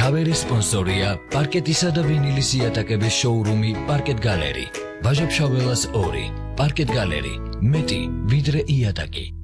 მთავარი სპონსორია პარკეტისა და ვინილის იატაკების შოურუმი პარკეტ გალერი. ბაჟაფშაველას 2. პარკეტ გალერი. მეტი ვიდრე იატაკი.